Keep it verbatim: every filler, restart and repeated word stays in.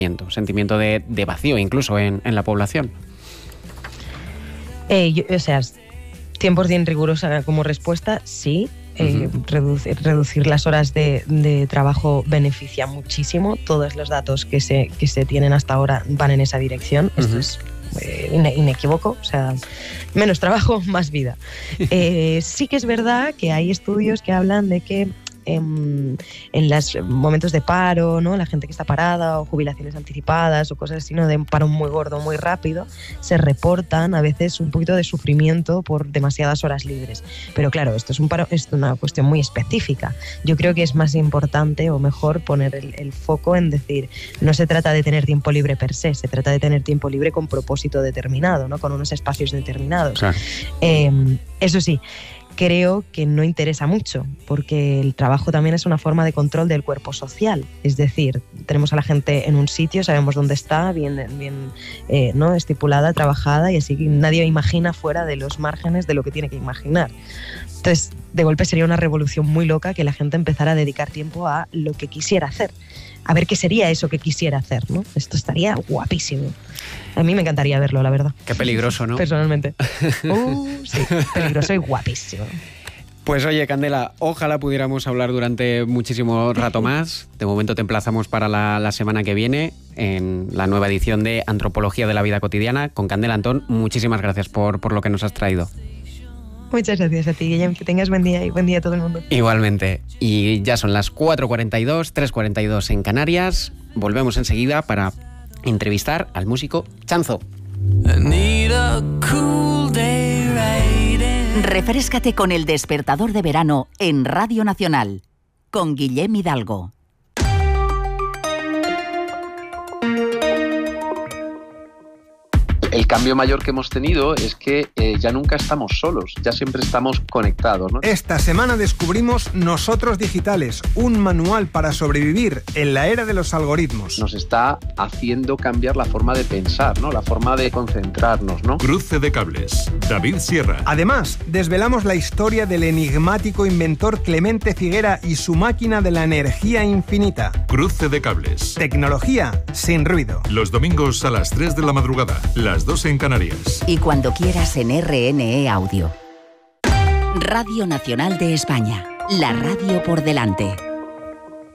sentimiento de, de vacío incluso en, en la población. Eh, yo, o sea, cien por ciento rigurosa como respuesta, sí. Eh, uh-huh. reducir, reducir las horas de, de trabajo beneficia muchísimo. Todos los datos que se, que se tienen hasta ahora van en esa dirección. Uh-huh. Esto es eh, ine, inequívoco. O sea, menos trabajo, más vida. Eh, sí que es verdad que hay estudios que hablan de que En, en los momentos de paro, ¿no? La gente que está parada o jubilaciones anticipadas o cosas así, ¿no? De un paro muy gordo, muy rápido, se reportan a veces un poquito de sufrimiento por demasiadas horas libres. Pero claro, esto es, un paro, es una cuestión muy específica. Yo creo que es más importante o mejor poner el, el foco en decir, no se trata de tener tiempo libre per se, se trata de tener tiempo libre con propósito determinado, ¿no? Con unos espacios determinados. Claro. Eh, eso sí, creo que no interesa mucho, porque el trabajo también es una forma de control del cuerpo social. Es decir, tenemos a la gente en un sitio, sabemos dónde está, bien, bien eh, ¿no? estipulada, trabajada, y así nadie imagina fuera de los márgenes de lo que tiene que imaginar. Entonces, de golpe sería una revolución muy loca que la gente empezara a dedicar tiempo a lo que quisiera hacer. A ver qué sería eso que quisiera hacer, ¿no? Esto estaría guapísimo. A mí me encantaría verlo, la verdad. Qué peligroso, ¿no? Personalmente. Uh, sí, peligroso y guapísimo. Pues oye, Candela, ojalá pudiéramos hablar durante muchísimo rato más. De momento te emplazamos para la, la semana que viene en la nueva edición de Antropología de la Vida Cotidiana con Candela Antón. Muchísimas gracias por, por lo que nos has traído. Muchas gracias a ti, Guillem. Que tengas buen día y buen día a todo el mundo. Igualmente. Y ya son las cuatro cuarenta y dos, tres cuarenta y dos en Canarias. Volvemos enseguida para entrevistar al músico Chanzo. Refréscate con El Despertador de Verano en Radio Nacional, con Guillem Hidalgo. El cambio mayor que hemos tenido es que eh, ya nunca estamos solos, ya siempre estamos conectados, ¿no? Esta semana descubrimos Nosotros Digitales, un manual para sobrevivir en la era de los algoritmos. Nos está haciendo cambiar la forma de pensar, ¿no? La forma de concentrarnos, ¿no? Cruce de cables, David Sierra. Además, desvelamos la historia del enigmático inventor Clemente Figuera y su máquina de la energía infinita. Cruce de cables. Tecnología sin ruido. Los domingos a las tres de la madrugada, las dos en Canarias. Y cuando quieras en R N E Audio. Radio Nacional de España, la radio por delante.